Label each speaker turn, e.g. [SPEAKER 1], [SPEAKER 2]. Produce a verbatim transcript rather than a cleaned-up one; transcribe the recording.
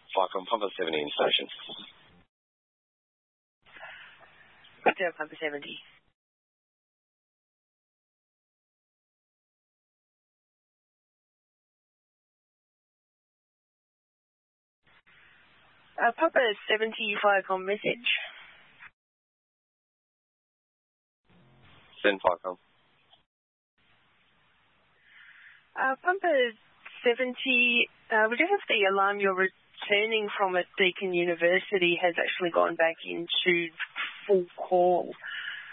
[SPEAKER 1] Falcon, Papa seventy in station.
[SPEAKER 2] Hotel Papa seventy. Uh, Papa seventy, Falcon message.
[SPEAKER 1] Send Falcon.
[SPEAKER 2] Uh, Papa seventy, uh, we do have the alarm you're returning from at Deakin University has actually gone back into full call.